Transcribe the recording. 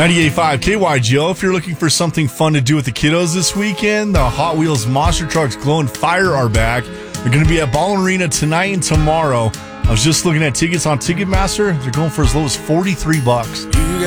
98.5 KYGO. If you're looking for something fun to do with the kiddos this weekend, the Hot Wheels Monster Trucks Glow and Fire are back. They're going to be at Ball Arena tonight and tomorrow. I was just looking at tickets on Ticketmaster. They're going for as low as $43.